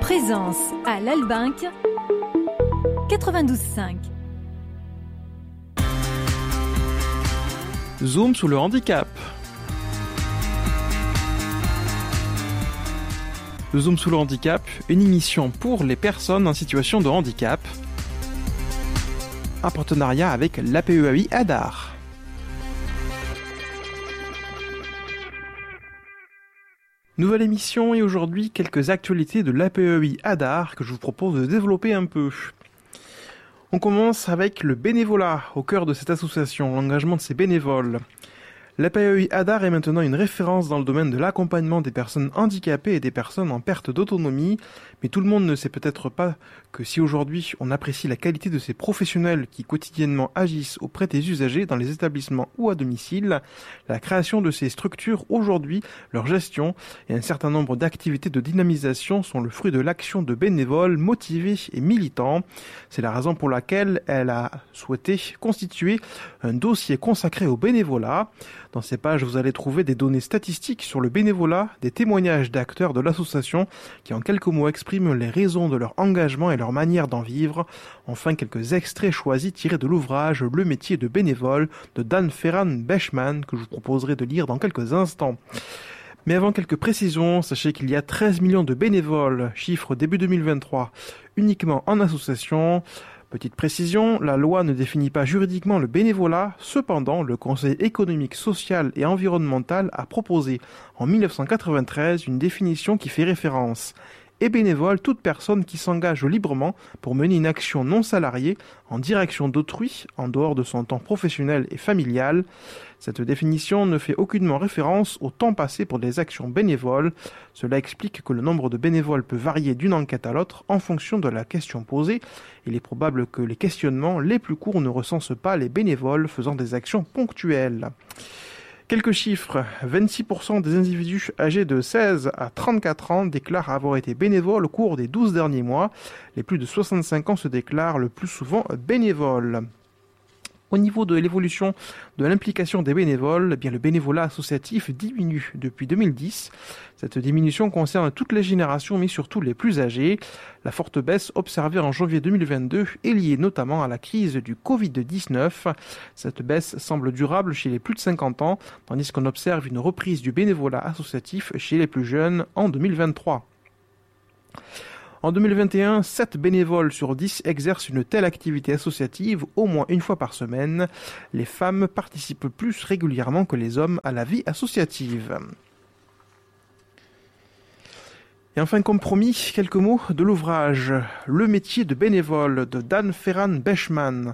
Présence à l'Albinque 92.5. Zoom sur le handicap. Le Zoom sur le handicap, une émission pour les personnes en situation de handicap. Un partenariat avec l'APEAI Hadar. Nouvelle émission et aujourd'hui quelques actualités de l'APEAI Hadar que je vous propose de développer un peu. On commence avec le bénévolat au cœur de cette association, l'engagement de ses bénévoles. L'APEAI Hadar est maintenant une référence dans le domaine de l'accompagnement des personnes handicapées et des personnes en perte d'autonomie, mais tout le monde ne sait peut-être pas que si aujourd'hui on apprécie la qualité de ces professionnels qui quotidiennement agissent auprès des usagers dans les établissements ou à domicile, la création de ces structures aujourd'hui, leur gestion et un certain nombre d'activités de dynamisation sont le fruit de l'action de bénévoles motivés et militants. C'est la raison pour laquelle elle a souhaité constituer un dossier consacré au bénévolat. Dans ces pages, vous allez trouver des données statistiques sur le bénévolat, des témoignages d'acteurs de l'association qui en quelques mots expriment les raisons de leur engagement et leur manière d'en vivre. Enfin, quelques extraits choisis tirés de l'ouvrage Le métier de bénévole de Dan Ferran Beshman que je vous proposerai de lire dans quelques instants. Mais avant quelques précisions, sachez qu'il y a 13 millions de bénévoles, chiffre début 2023, uniquement en association. Petite précision, la loi ne définit pas juridiquement le bénévolat, cependant le Conseil économique, social et environnemental a proposé en 1993 une définition qui fait référence. Et bénévole, toute personne qui s'engage librement pour mener une action non salariée en direction d'autrui, en dehors de son temps professionnel et familial. Cette définition ne fait aucunement référence au temps passé pour des actions bénévoles. Cela explique que le nombre de bénévoles peut varier d'une enquête à l'autre en fonction de la question posée. Il est probable que les questionnements les plus courts ne recensent pas les bénévoles faisant des actions ponctuelles. Quelques chiffres, 26% des individus âgés de 16 à 34 ans déclarent avoir été bénévoles au cours des 12 derniers mois. Les plus de 65 ans se déclarent le plus souvent bénévoles. Au niveau de l'évolution de l'implication des bénévoles, bien le bénévolat associatif diminue depuis 2010. Cette diminution concerne toutes les générations, mais surtout les plus âgés. La forte baisse observée en janvier 2022 est liée notamment à la crise du Covid-19. Cette baisse semble durable chez les plus de 50 ans, tandis qu'on observe une reprise du bénévolat associatif chez les plus jeunes en 2023. En 2021, 7 bénévoles sur 10 exercent une telle activité associative au moins une fois par semaine. Les femmes participent plus régulièrement que les hommes à la vie associative. Et enfin, comme promis, quelques mots de l'ouvrage « Le métier de bénévole » de Dan Ferran Beshman.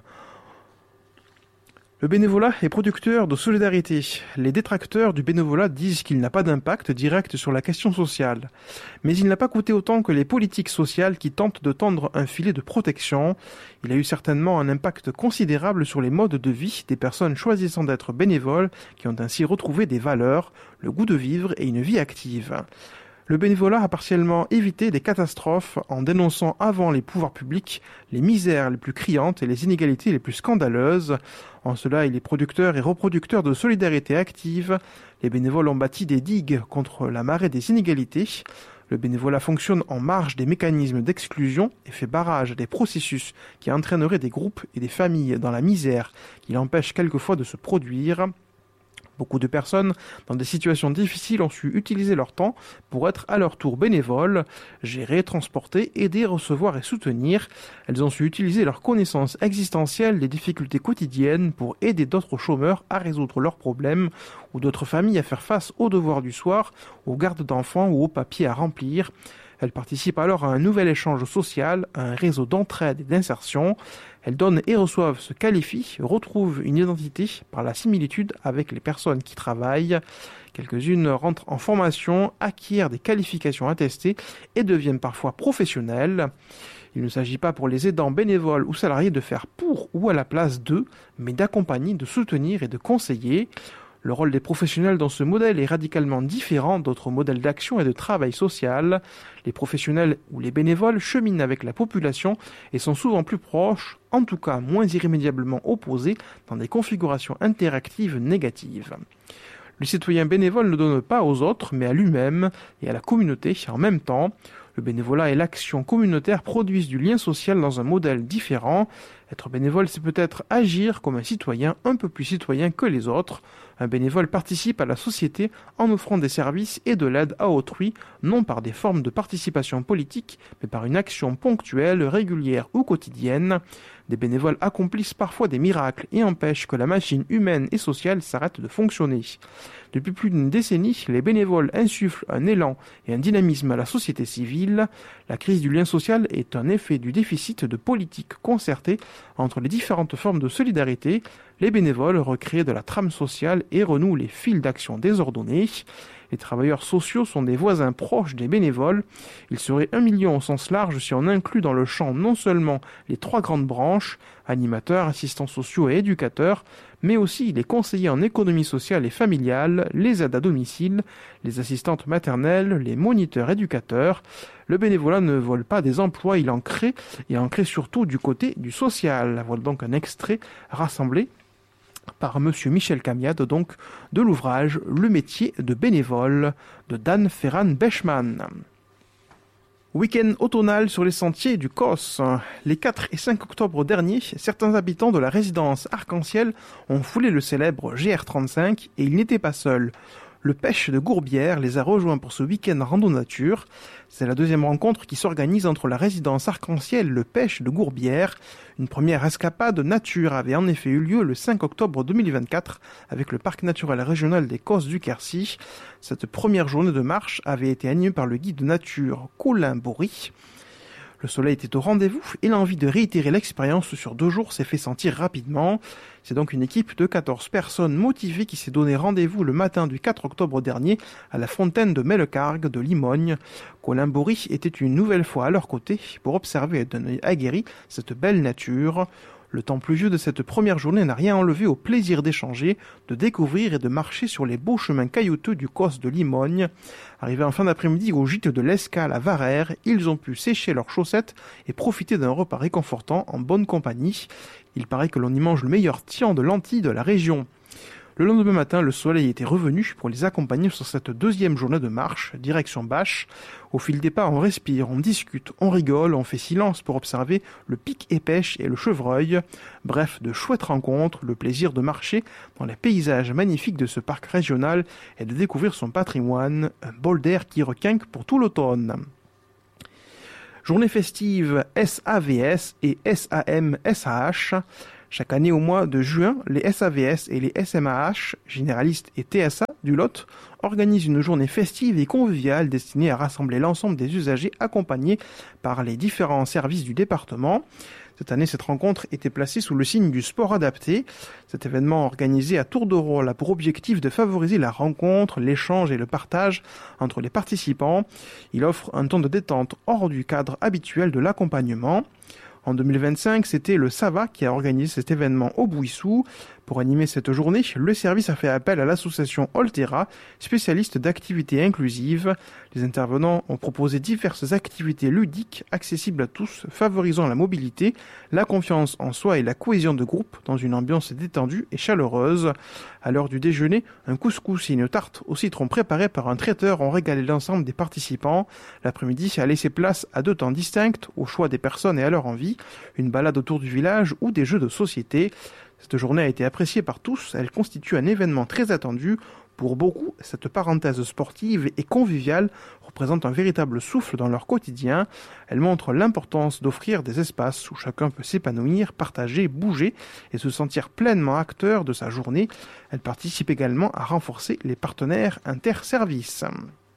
Le bénévolat est producteur de solidarité. Les détracteurs du bénévolat disent qu'il n'a pas d'impact direct sur la question sociale. Mais il n'a pas coûté autant que les politiques sociales qui tentent de tendre un filet de protection. Il a eu certainement un impact considérable sur les modes de vie des personnes choisissant d'être bénévoles qui ont ainsi retrouvé des valeurs, le goût de vivre et une vie active. Le bénévolat a partiellement évité des catastrophes en dénonçant avant les pouvoirs publics les misères les plus criantes et les inégalités les plus scandaleuses. En cela, il est producteur et reproducteur de solidarité active. Les bénévoles ont bâti des digues contre la marée des inégalités. Le bénévolat fonctionne en marge des mécanismes d'exclusion et fait barrage des processus qui entraîneraient des groupes et des familles dans la misère qui l'empêchent quelquefois de se produire. Beaucoup de personnes dans des situations difficiles ont su utiliser leur temps pour être à leur tour bénévoles, gérer, transporter, aider, recevoir et soutenir. Elles ont su utiliser leurs connaissances existentielles des difficultés quotidiennes pour aider d'autres chômeurs à résoudre leurs problèmes ou d'autres familles à faire face aux devoirs du soir, aux gardes d'enfants ou aux papiers à remplir. Elles participent alors à un nouvel échange social, à un réseau d'entraide et d'insertion. Elles donnent et reçoivent, se qualifient, retrouvent une identité par la similitude avec les personnes qui travaillent. Quelques-unes rentrent en formation, acquièrent des qualifications attestées et deviennent parfois professionnelles. Il ne s'agit pas pour les aidants bénévoles ou salariés de faire pour ou à la place d'eux, mais d'accompagner, de soutenir et de conseiller. Le rôle des professionnels dans ce modèle est radicalement différent d'autres modèles d'action et de travail social. Les professionnels ou les bénévoles cheminent avec la population et sont souvent plus proches, en tout cas moins irrémédiablement opposés, dans des configurations interactives négatives. Le citoyen bénévole ne donne pas aux autres, mais à lui-même et à la communauté en même temps. Le bénévolat et l'action communautaire produisent du lien social dans un modèle différent. Être bénévole, c'est peut-être agir comme un citoyen un peu plus citoyen que les autres. Un bénévole participe à la société en offrant des services et de l'aide à autrui, non par des formes de participation politique, mais par une action ponctuelle, régulière ou quotidienne. Des bénévoles accomplissent parfois des miracles et empêchent que la machine humaine et sociale s'arrête de fonctionner. Depuis plus d'une décennie, les bénévoles insufflent un élan et un dynamisme à la société civile. La crise du lien social est un effet du déficit de politique concertée entre les différentes formes de solidarité. Les bénévoles recréent de la trame sociale et renouent les fils d'action désordonnés. Les travailleurs sociaux sont des voisins proches des bénévoles. Ils seraient 1 million au sens large si on inclut dans le champ non seulement les 3 grandes branches, animateurs, assistants sociaux et éducateurs, mais aussi les conseillers en économie sociale et familiale, les aides à domicile, les assistantes maternelles, les moniteurs éducateurs. Le bénévolat ne vole pas des emplois, il en crée, et en crée surtout du côté du social. Voilà donc un extrait rassemblé par Monsieur Michel Camiade, donc, de l'ouvrage « Le métier de bénévole » de Dan Ferran-Bechman. Week-end automnal sur les sentiers du COS. Les 4 et 5 octobre dernier, certains habitants de la résidence Arc-en-Ciel ont foulé le célèbre GR35 et ils n'étaient pas seuls. Le Pêche de Gourbière les a rejoints pour ce week-end rando nature. C'est la deuxième rencontre qui s'organise entre la résidence Arc-en-Ciel et le Pêche de Gourbière. Une première escapade nature avait en effet eu lieu le 5 octobre 2024 avec le parc naturel régional des Causses du Quercy. Cette première journée de marche avait été animée par le guide nature Colin Bory. Le soleil était au rendez-vous et l'envie de réitérer l'expérience sur 2 jours s'est fait sentir rapidement. C'est donc une équipe de 14 personnes motivées qui s'est donné rendez-vous le matin du 4 octobre dernier à la fontaine de Mellecargue de Limogne. Colin Bory était une nouvelle fois à leur côté pour observer d'un œil aguerri cette belle nature. Le temps pluvieux de cette première journée n'a rien enlevé au plaisir d'échanger, de découvrir et de marcher sur les beaux chemins caillouteux du COS de Limogne. Arrivés en fin d'après-midi au gîte de l'Escale à Varère, ils ont pu sécher leurs chaussettes et profiter d'un repas réconfortant en bonne compagnie. Il paraît que l'on y mange le meilleur tian de lentilles de la région. Le lendemain matin, le soleil était revenu pour les accompagner sur cette deuxième journée de marche, direction Bâche. Au fil des pas, on respire, on discute, on rigole, on fait silence pour observer le pic et pêche et le chevreuil. Bref, de chouettes rencontres, le plaisir de marcher dans les paysages magnifiques de ce parc régional et de découvrir son patrimoine, un bol d'air qui requinque pour tout l'automne. Journée festive SAVS et SAM-SAH. Chaque année au mois de juin, les SAVS et les SMAH, généralistes et TSA du Lot, organisent une journée festive et conviviale destinée à rassembler l'ensemble des usagers accompagnés par les différents services du département. Cette année, cette rencontre était placée sous le signe du sport adapté. Cet événement organisé à tour de rôle a pour objectif de favoriser la rencontre, l'échange et le partage entre les participants. Il offre un temps de détente hors du cadre habituel de l'accompagnement. En 2025, c'était le SAVA qui a organisé cet événement au Bouissou. Pour animer cette journée, le service a fait appel à l'association Oltera, spécialiste d'activités inclusives. Les intervenants ont proposé diverses activités ludiques accessibles à tous, favorisant la mobilité, la confiance en soi et la cohésion de groupe dans une ambiance détendue et chaleureuse. À l'heure du déjeuner, un couscous et une tarte au citron préparés par un traiteur ont régalé l'ensemble des participants. L'après-midi a laissé place à 2 temps distincts, au choix des personnes et à leur envie, une balade autour du village ou des jeux de société. Cette journée a été appréciée par tous, elle constitue un événement très attendu. Pour beaucoup, cette parenthèse sportive et conviviale représente un véritable souffle dans leur quotidien. Elle montre l'importance d'offrir des espaces où chacun peut s'épanouir, partager, bouger et se sentir pleinement acteur de sa journée. Elle participe également à renforcer les partenaires interservices.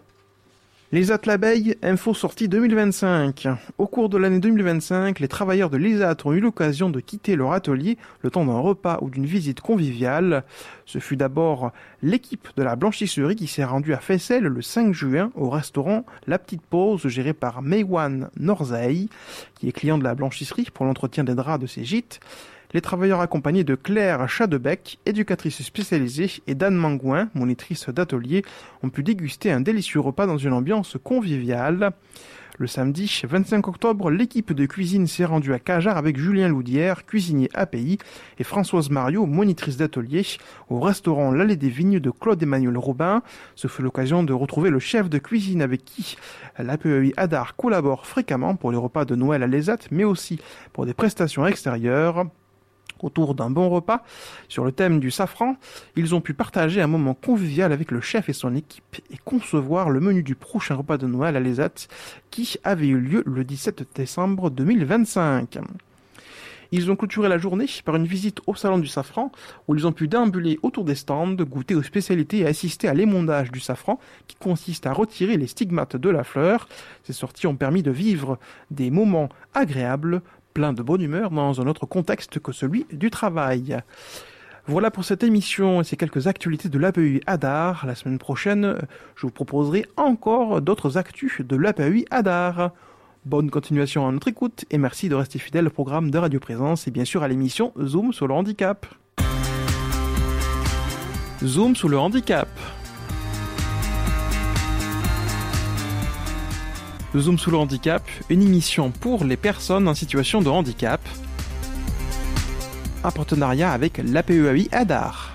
Les Atlabeilles, info sortie 2025. Au cours de l'année 2025, les travailleurs de l'ESAT ont eu l'occasion de quitter leur atelier le temps d'un repas ou d'une visite conviviale. Ce fut d'abord l'équipe de la blanchisserie qui s'est rendue à Fessel le 5 juin au restaurant La Petite Pause géré par Maywan Norzei, qui est client de la blanchisserie pour l'entretien des draps de ses gîtes. Les travailleurs accompagnés de Claire Chadebec, éducatrice spécialisée, et d'Anne Mangouin, monitrice d'atelier, ont pu déguster un délicieux repas dans une ambiance conviviale. Le samedi 25 octobre, l'équipe de cuisine s'est rendue à Cajar avec Julien Loudière, cuisinier API, et Françoise Mariot, monitrice d'atelier, au restaurant l'Allée des Vignes de Claude-Emmanuel Robin. Ce fut l'occasion de retrouver le chef de cuisine avec qui l'APEI Hadar collabore fréquemment pour les repas de Noël à l'ESAT, mais aussi pour des prestations extérieures. Autour d'un bon repas, sur le thème du safran, ils ont pu partager un moment convivial avec le chef et son équipe et concevoir le menu du prochain repas de Noël à l'ESAT qui avait eu lieu le 17 décembre 2025. Ils ont clôturé la journée par une visite au salon du safran où ils ont pu déambuler autour des stands, goûter aux spécialités et assister à l'émondage du safran qui consiste à retirer les stigmates de la fleur. Ces sorties ont permis de vivre des moments agréables, plein de bonne humeur dans un autre contexte que celui du travail. Voilà pour cette émission et ces quelques actualités de l'APEI Hadar. La semaine prochaine, je vous proposerai encore d'autres actus de l'APEI Hadar. Bonne continuation à notre écoute et merci de rester fidèle au programme de Radio Présence et bien sûr à l'émission Zoom sur le handicap. Zoom sur le handicap. Zoom sous le handicap, une émission pour les personnes en situation de handicap, en partenariat avec l'APEI Hadar.